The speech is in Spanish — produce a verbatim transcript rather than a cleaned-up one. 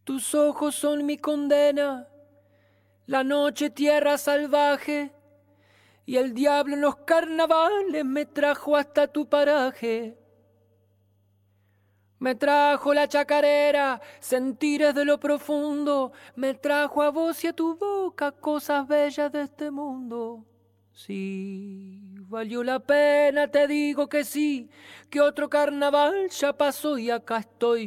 Tus ojos son mi condena, la noche tierra salvaje, y el diablo en los carnavales me trajo hasta tu paraje. Me trajo la chacarera, sentires de lo profundo, me trajo a vos y a tu boca cosas bellas de este mundo. Sí, valió la pena, te digo que sí, que otro carnaval ya pasó y acá estoy